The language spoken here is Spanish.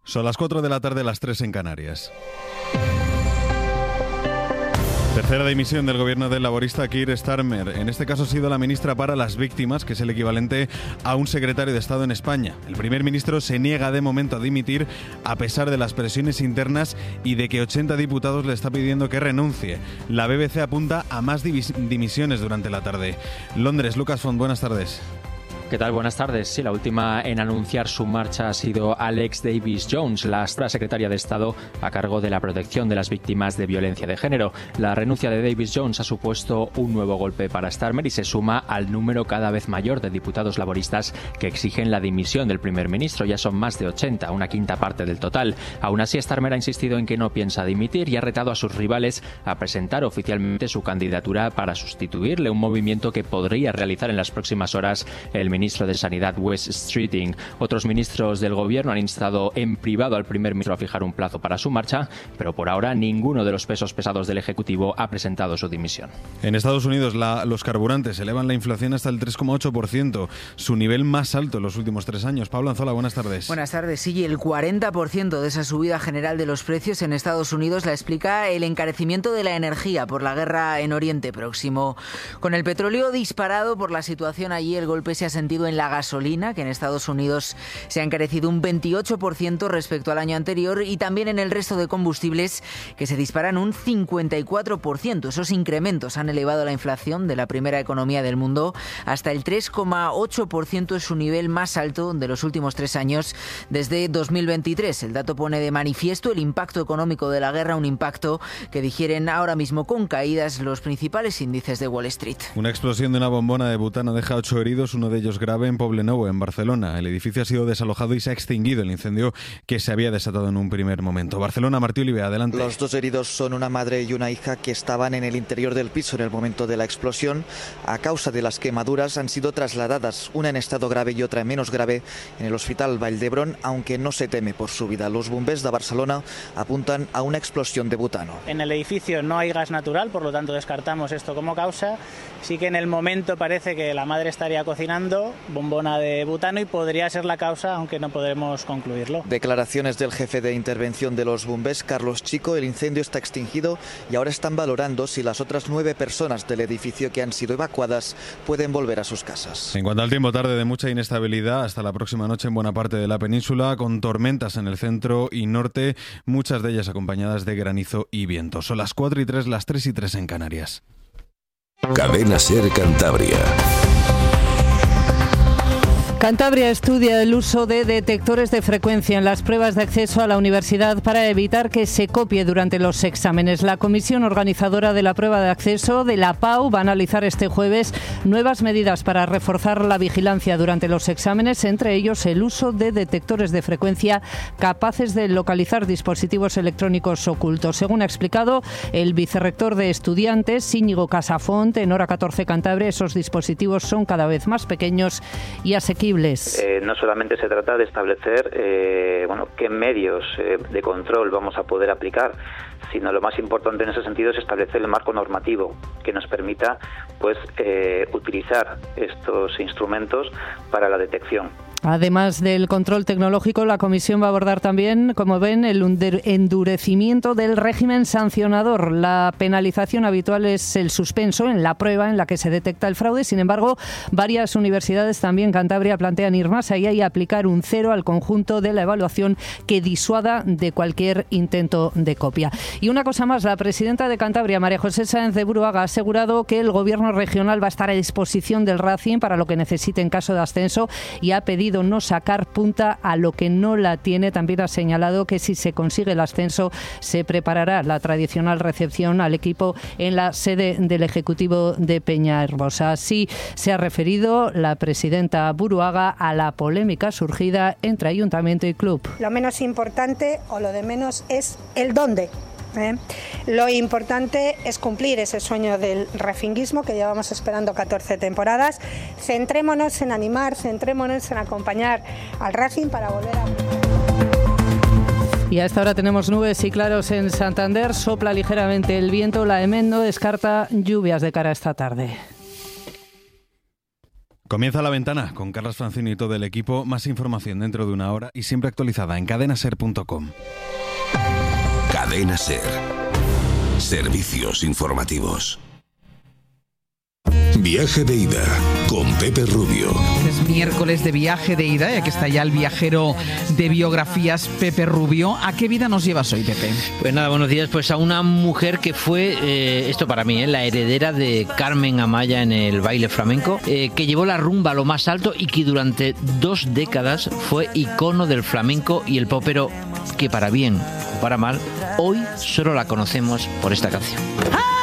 Son las 4 de la tarde, las 3 en Canarias. Tercera dimisión del gobierno del laborista Keir Starmer. En este caso ha sido la ministra para las víctimas, que es el equivalente a un secretario de Estado en España. El primer ministro se niega de momento a dimitir a pesar de las presiones internas y de que 80 diputados le está pidiendo que renuncie. La BBC apunta a más dimisiones durante la tarde. Londres, Lucas Font, buenas tardes. ¿Qué tal? Buenas tardes. Sí, la última en anunciar su marcha ha sido Alex Davies-Jones, la secretaria de Estado a cargo de la protección de las víctimas de violencia de género. La renuncia de Davies-Jones ha supuesto un nuevo golpe para Starmer y se suma al número cada vez mayor de diputados laboristas que exigen la dimisión del primer ministro. Ya son más de 80, una quinta parte del total. Aún así, Starmer ha insistido en que no piensa dimitir y ha retado a sus rivales a presentar oficialmente su candidatura para sustituirle, un movimiento que podría realizar en las próximas horas el ministro de Sanidad, Wes Streeting. Otros ministros del gobierno han instado en privado al primer ministro a fijar un plazo para su marcha, pero por ahora ninguno de los pesos pesados del Ejecutivo ha presentado su dimisión. En Estados Unidos los carburantes elevan la inflación hasta el 3,8%, su nivel más alto en los últimos 3 años. Pablo Anzola, buenas tardes. Buenas tardes. Sí, el 40% de esa subida general de los precios en Estados Unidos la explica el encarecimiento de la energía por la guerra en Oriente Próximo. Con el petróleo disparado por la situación allí, el golpe se ha sentido en la gasolina, que en Estados Unidos se ha encarecido un 28% respecto al año anterior, y también en el resto de combustibles, que se disparan un 54%. Esos incrementos han elevado la inflación de la primera economía del mundo hasta el 3,8%, es su nivel más alto de los últimos 3 años desde 2023. El dato pone de manifiesto el impacto económico de la guerra, un impacto que digieren ahora mismo con caídas los principales índices de Wall Street. Una explosión de una bombona de butano deja 8 heridos, uno de ellos grave en Poblenou, en Barcelona. El edificio ha sido desalojado y se ha extinguido el incendio que se había desatado en un primer momento. Barcelona, Martí Olive, adelante. Los 2 heridos son una madre y una hija que estaban en el interior del piso en el momento de la explosión. A causa de las quemaduras han sido trasladadas, una en estado grave y otra en menos grave, en el Hospital Vall d'Hebron, aunque no se teme por su vida. Los bombers de Barcelona apuntan a una explosión de butano. En el edificio no hay gas natural, por lo tanto descartamos esto como causa. Sí que en el momento parece que la madre estaría cocinando bombona de butano y podría ser la causa, aunque no podremos concluirlo. Declaraciones del jefe de intervención de los bombers, Carlos Chico. El incendio está extinguido y ahora están valorando si las otras 9 personas del edificio que han sido evacuadas pueden volver a sus casas. En cuanto al tiempo, tarde de mucha inestabilidad hasta la próxima noche en buena parte de la península, con tormentas en el centro y norte, muchas de ellas acompañadas de granizo y viento. Son las 4:03, las 3:03 en Canarias. Cadena SER Cantabria. Cantabria estudia el uso de detectores de frecuencia en las pruebas de acceso a la universidad para evitar que se copie durante los exámenes. La comisión organizadora de la prueba de acceso de la PAU va a analizar este jueves nuevas medidas para reforzar la vigilancia durante los exámenes, entre ellos el uso de detectores de frecuencia capaces de localizar dispositivos electrónicos ocultos. Según ha explicado el vicerrector de estudiantes, Íñigo Casafont, en Hora 14 Cantabria, esos dispositivos son cada vez más pequeños y asequibles. No solamente se trata de establecer qué medios de control vamos a poder aplicar, sino lo más importante en ese sentido es establecer el marco normativo que nos permita utilizar estos instrumentos para la detección. Además del control tecnológico, la comisión va a abordar también, como ven, el endurecimiento del régimen sancionador. La penalización habitual es el suspenso en la prueba en la que se detecta el fraude. Sin embargo, varias universidades, también Cantabria, plantean ir más allá y aplicar un 0 al conjunto de la evaluación que disuada de cualquier intento de copia. Y una cosa más, la presidenta de Cantabria, María José Sáenz de Buruaga, ha asegurado que el gobierno regional va a estar a disposición del Racing para lo que necesite en caso de ascenso y ha pedido no sacar punta a lo que no la tiene. También ha señalado que si se consigue el ascenso se preparará la tradicional recepción al equipo en la sede del Ejecutivo de Peñahermosa. Así se ha referido la presidenta Buruaga a la polémica surgida entre ayuntamiento y club. Lo menos importante o lo de menos es el dónde. Lo importante es cumplir ese sueño del racinguismo que llevamos esperando 14 temporadas. Centrémonos en animar, centrémonos en acompañar al Racing para volver a... Y a esta hora tenemos nubes y claros en Santander, sopla ligeramente el viento, la EMET no descarta lluvias de cara a esta tarde. Comienza La Ventana con Carlos Francino y todo el equipo. Más información dentro de una hora y siempre actualizada en cadenaser.com. Cadena Ser. Servicios informativos. Viaje de ida con Pepe Rubio. Es miércoles de viaje de ida y aquí está ya el viajero de biografías, Pepe Rubio. ¿A qué vida nos llevas hoy, Pepe? Pues nada, buenos días. Pues a una mujer que fue, esto para mí, la heredera de Carmen Amaya en el baile flamenco, que llevó la rumba a lo más alto y que durante 2 décadas fue icono del flamenco y el pop, pero que para bien o para mal, hoy solo la conocemos por esta canción.